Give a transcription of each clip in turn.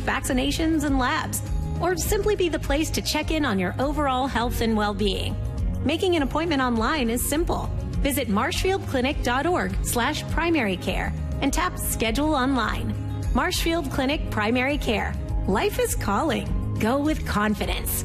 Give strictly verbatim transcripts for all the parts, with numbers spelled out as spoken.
vaccinations, and labs, or simply be the place to check in on your overall health and well-being. Making an appointment online is simple. Visit marshfieldclinic.org slash primary care and tap Schedule Online. Marshfield Clinic Primary Care. Life is calling. Go with confidence.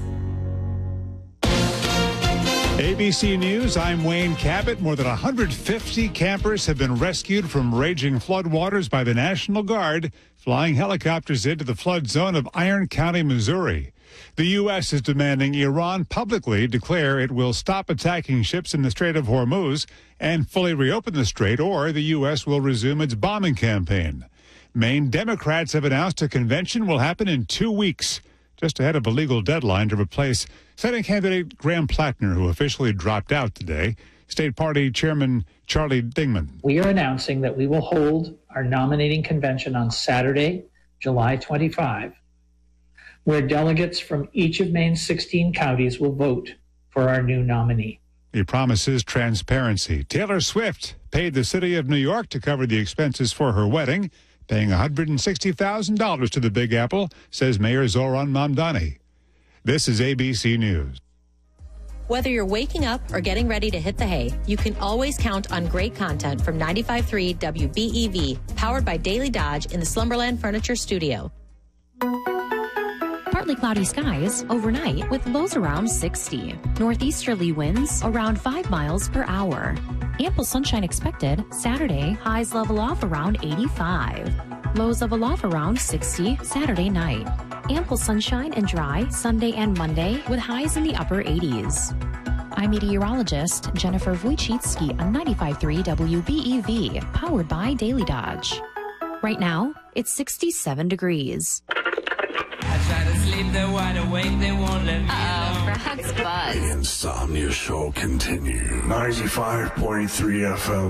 A B C News, I'm Wayne Cabot. More than one hundred fifty campers have been rescued from raging floodwaters by the National Guard, flying helicopters into the flood zone of Iron County, Missouri. The U S is demanding Iran publicly declare it will stop attacking ships in the Strait of Hormuz and fully reopen the strait, or the U S will resume its bombing campaign. Maine Democrats have announced a convention will happen in two weeks, just ahead of a legal deadline to replace Senate candidate Graham Plattner, who officially dropped out today. State Party Chairman Charlie Dingman. We are announcing that we will hold our nominating convention on Saturday, July twenty-fifth, where delegates from each of Maine's sixteen counties will vote for our new nominee. He promises transparency. Taylor Swift paid the city of New York to cover the expenses for her wedding, paying one hundred sixty thousand dollars to the Big Apple, says Mayor Zohran Mamdani. This is A B C News. Whether you're waking up or getting ready to hit the hay, you can always count on great content from ninety-five point three W B E V, powered by Daily Dodge in the Slumberland Furniture Studio. Partly cloudy skies overnight with lows around sixty. Northeasterly winds around five miles per hour. Ample sunshine expected. Saturday, highs level off around eighty-five. Lows level off around sixty Saturday night. Ample sunshine and dry Sunday and Monday with highs in the upper eighties. I'm meteorologist Jennifer Wojcicki on ninety-five point three W B E V, powered by Daily Dodge. Right now, it's sixty-seven degrees. I try to sleep, they're wide awake, they won't let me Uh-oh, Brad's Buzz. The Insomnia Show continues. ninety-five point three F M.